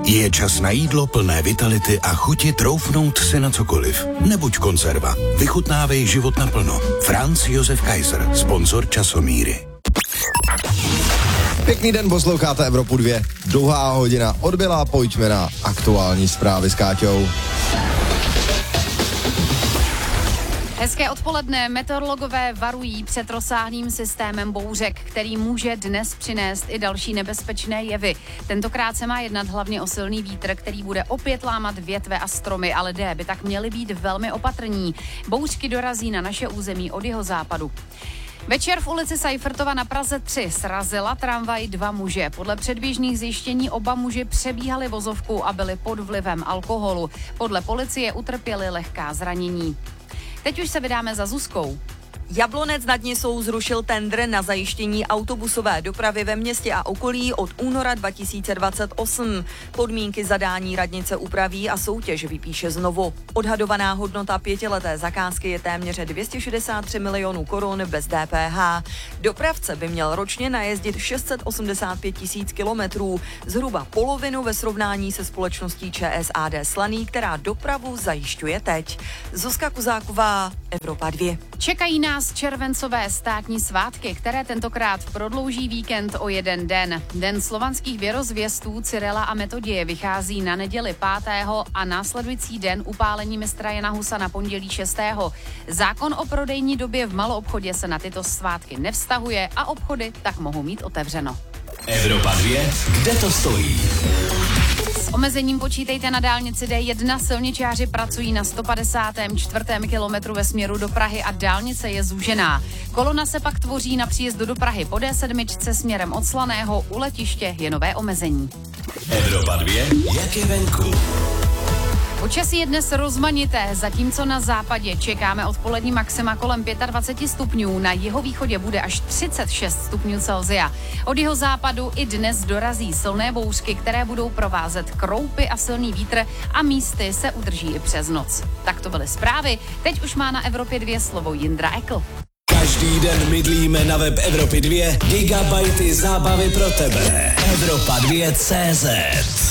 Je čas na jídlo plné vitality a chuti troufnout si na cokoliv. Nebuď konzerva. Vychutnávej život naplno. Franz Josef Kaiser, sponzor Časomíry. Pěkný den, posloucháte Evropu 2. Dlouhá hodina odbyla, pojďme na aktuální zprávy s Káťou. Hezké odpoledne. Meteorologové varují před rozsáhlým systémem bouřek, který může dnes přinést i další nebezpečné jevy. Tentokrát se má jednat hlavně o silný vítr, který bude opět lámat větve a stromy, ale lidé by tak měli být velmi opatrní. Bouřky dorazí na naše území od jihozápadu. Večer v ulici Seifertova na Praze 3 srazila tramvaj 2 muže. Podle předběžných zjištění oba muži přebíhali vozovku a byli pod vlivem alkoholu. Podle policie utrpěli lehká zranění. Teď už se vydáme za Zuzkou. Jablonec nad Nisou zrušil tendr na zajištění autobusové dopravy ve městě a okolí od února 2028. Podmínky zadání radnice upraví a soutěž vypíše znovu. Odhadovaná hodnota 5leté zakázky je téměř 263 milionů korun bez DPH. Dopravce by měl ročně najezdit 685 tisíc kilometrů, zhruba polovinu ve srovnání se společností ČSAD Slaný, která dopravu zajišťuje teď. Zuzka Kuzáková, Evropa 2. Čekají nás červencové státní svátky, které tentokrát prodlouží víkend o jeden den. Den slovanských věrozvěstů Cyrila a Metoděje vychází na neděli 5. a následující den upálení mistra Jana Husa na pondělí 6. Zákon o prodejní době v maloobchodě se na tyto svátky nevztahuje a obchody tak mohou mít otevřeno. Evropa 2, kde to stojí? S omezením počítejte na dálnici D1. Silničáři pracují na 154. kilometru ve směru do Prahy a dálnice je zúžená. Kolona se pak tvoří na příjezdu do Prahy po D7 směrem od Slaného. U letiště je nové omezení. Evropa 2, jak je venku? Počasí je dnes rozmanité, zatímco na západě čekáme odpolední maxima kolem 25 stupňů, na jihovýchodě bude až 36 stupňů Celsia. Od jihozápadu i dnes dorazí silné bouřky, které budou provázet kroupy a silný vítr a místy se udrží i přes noc. Tak to byly zprávy, teď už má na Evropě 2 slovo Jindra Ekl. Každý den mydlíme na web Evropy 2 gigabajty zábavy pro tebe. Evropa 2.cz